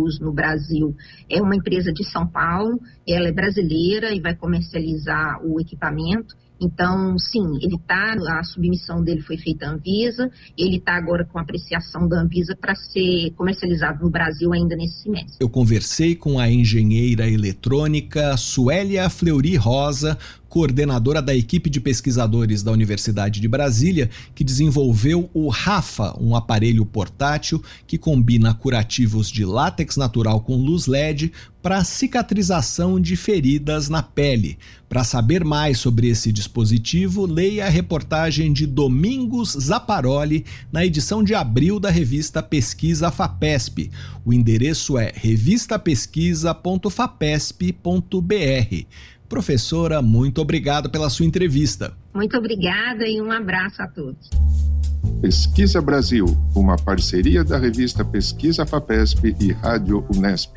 Cruz, no Brasil, é uma empresa de São Paulo, ela é brasileira e vai comercializar o equipamento. Então, sim, a submissão dele foi feita à Anvisa, ele está agora com apreciação da Anvisa para ser comercializado no Brasil ainda nesse semestre. Eu conversei com a engenheira eletrônica Suélia Fleury Rosa, coordenadora da equipe de pesquisadores da Universidade de Brasília, que desenvolveu o Rafa, um aparelho portátil que combina curativos de látex natural com luz LED para cicatrização de feridas na pele. Para saber mais sobre esse dispositivo, leia a reportagem de Domingos Zaparoli na edição de abril da revista Pesquisa FAPESP. O endereço é revistapesquisa.fapesp.br. Professora, muito obrigado pela sua entrevista. Muito obrigada e um abraço a todos. Pesquisa Brasil, uma parceria da revista Pesquisa FAPESP e Rádio Unesp.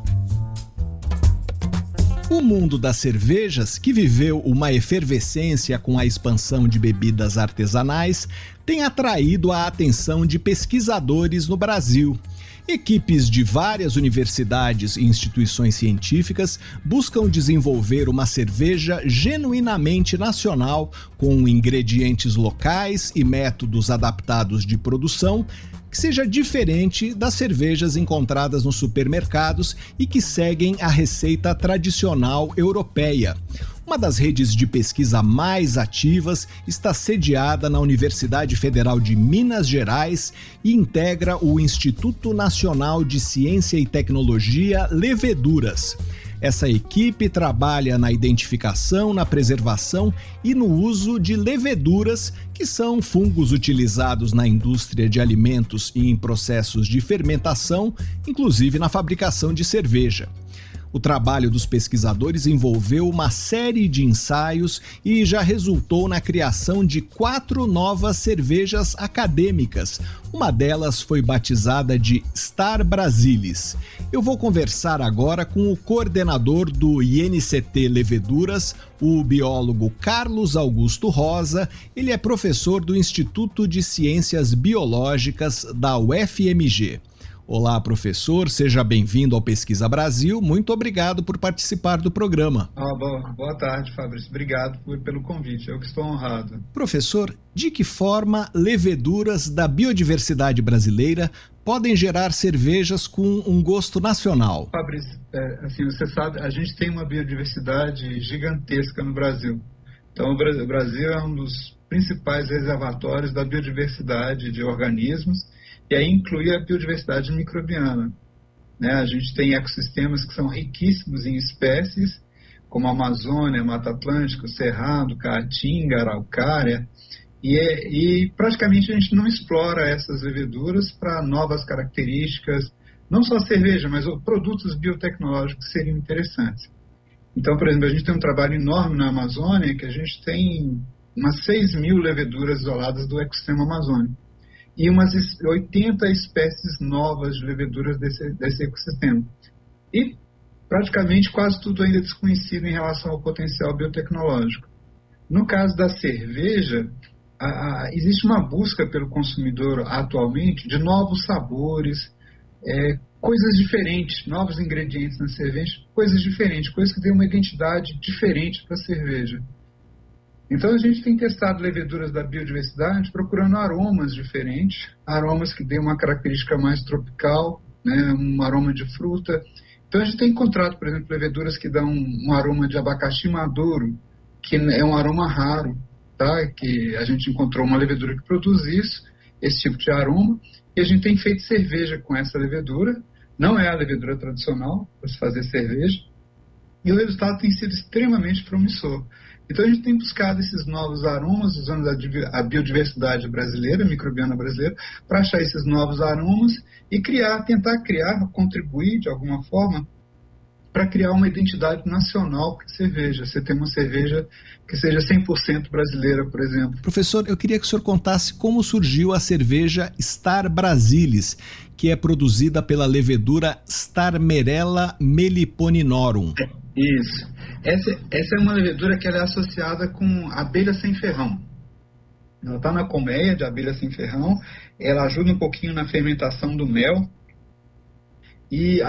O mundo das cervejas, que viveu uma efervescência com a expansão de bebidas artesanais, tem atraído a atenção de pesquisadores no Brasil. Equipes de várias universidades e instituições científicas buscam desenvolver uma cerveja genuinamente nacional, com ingredientes locais e métodos adaptados de produção, que seja diferente das cervejas encontradas nos supermercados e que seguem a receita tradicional europeia. Uma das redes de pesquisa mais ativas está sediada na Universidade Federal de Minas Gerais e integra o Instituto Nacional de Ciência e Tecnologia Leveduras. Essa equipe trabalha na identificação, na preservação e no uso de leveduras, que são fungos utilizados na indústria de alimentos e em processos de fermentação, inclusive na fabricação de cerveja. O trabalho dos pesquisadores envolveu uma série de ensaios e já resultou na criação de 4 novas cervejas acadêmicas. Uma delas foi batizada de Star Brasilis. Eu vou conversar agora com o coordenador do INCT Leveduras, o biólogo Carlos Augusto Rosa. Ele é professor do Instituto de Ciências Biológicas da UFMG. Olá, professor, seja bem-vindo ao Pesquisa Brasil. Muito obrigado por participar do programa. Boa tarde, Fabrício. Obrigado pelo convite. Eu que estou honrado. Professor, de que forma leveduras da biodiversidade brasileira podem gerar cervejas com um gosto nacional? Fabrício, você sabe, a gente tem uma biodiversidade gigantesca no Brasil. Então, o Brasil é um dos principais reservatórios da biodiversidade de organismos, e aí inclui a biodiversidade microbiana. A gente tem ecossistemas que são riquíssimos em espécies, como a Amazônia, Mata Atlântica, Cerrado, Caatinga, Araucária, e praticamente a gente não explora essas leveduras para novas características, não só cerveja, mas produtos biotecnológicos que seriam interessantes. Então, por exemplo, a gente tem um trabalho enorme na Amazônia, que a gente tem umas 6.000 leveduras isoladas do ecossistema amazônico, e umas 80 espécies novas de leveduras desse ecossistema. E praticamente quase tudo ainda desconhecido em relação ao potencial biotecnológico. No caso da cerveja, existe uma busca pelo consumidor atualmente de novos sabores, coisas diferentes, novos ingredientes na cerveja, coisas diferentes, coisas que têm uma identidade diferente para a cerveja. Então, a gente tem testado leveduras da biodiversidade procurando aromas diferentes, aromas que dêem uma característica mais tropical, um aroma de fruta. Então, a gente tem encontrado, por exemplo, leveduras que dão um aroma de abacaxi maduro, que é um aroma raro, tá? Que a gente encontrou uma levedura que produz isso, esse tipo de aroma, e a gente tem feito cerveja com essa levedura. Não é a levedura tradicional para se fazer cerveja, e o resultado tem sido extremamente promissor. Então, a gente tem buscado esses novos aromas, usando a biodiversidade brasileira, microbiana brasileira, para achar esses novos aromas e tentar criar, contribuir de alguma forma para criar uma identidade nacional para a cerveja. Você tem uma cerveja que seja 100% brasileira, por exemplo. Professor, eu queria que o senhor contasse como surgiu a cerveja Star Brasilis, que é produzida pela levedura Starmerella melliponinorum. Isso. Essa é uma levedura que ela é associada com abelha sem ferrão. Ela está na colmeia de abelha sem ferrão, ela ajuda um pouquinho na fermentação do mel, e